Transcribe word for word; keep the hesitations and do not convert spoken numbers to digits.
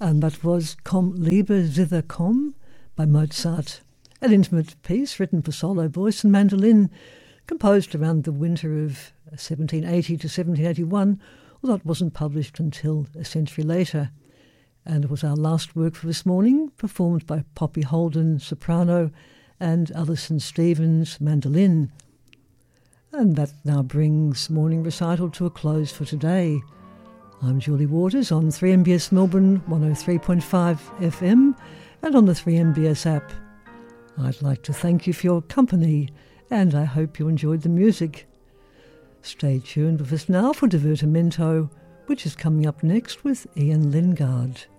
And that was Komm Liebe zither komm by Mozart, an intimate piece written for solo voice and mandolin, composed around the winter of seventeen eighty to seventeen eighty-one, although it wasn't published until a century later. And it was our last work for this morning, performed by Poppy Holden, soprano, and Alison Stevens, mandolin. And that now brings morning recital to a close for today. I'm Julie Waters on three M B S Melbourne one oh three point five F M and on the three M B S app. I'd like to thank you for your company, and I hope you enjoyed the music. Stay tuned with us now for Divertimento, which is coming up next with Ian Lingard.